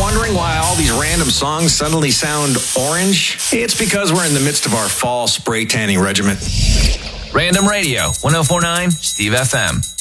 wondering why all these random songs suddenly sound orange? It's because we're in the midst of our fall spray tanning regimen. Random Radio, 104.9 Steve FM.